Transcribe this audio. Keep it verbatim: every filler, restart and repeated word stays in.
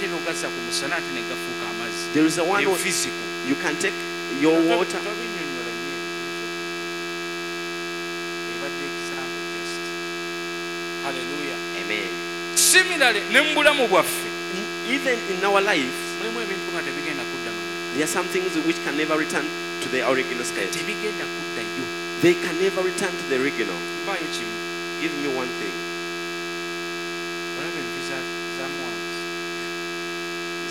atera ogazza ku musana ate ne gafuuka amazzi. There is a one Eyo where physical. you can take your water. Tobinnyonnyola nnyo. Ebadde example just. Hallelujah. Amen. Similarly ne mu bulamu bwaffe Even in our life, mulimu ebintu nga tebigenda kudda mu there are some things which can never return to the original state. tebigenda kuddayo. They can never return to the original. Mpaayo kimu. Give me one thing.